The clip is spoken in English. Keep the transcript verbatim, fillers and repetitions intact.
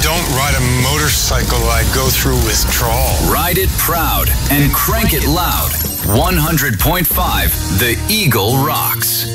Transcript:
don't ride a motorcycle, I go through withdrawal. Ride it proud and crank it loud. one hundred point five The Eagle rocks.